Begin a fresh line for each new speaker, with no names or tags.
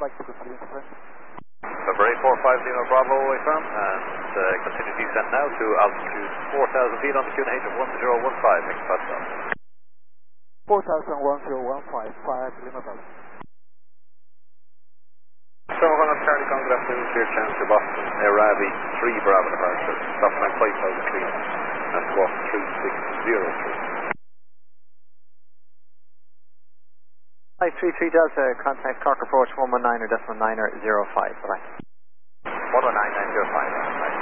back to the Marine Express.
February 450 Bravo affirm, and continue descent now to altitude 4,000 feet on the QNH of 1015, next touchdown.
4,1015, 5 Lima Bravo.
So we're going to start Congress to clear chance to Boston, Arabi 3 Bravo departure, stop time 5,000 feet, and squawk 3603.
533 Delta, contact Cork approach 119 or decimal 905, bye-bye.
119.905,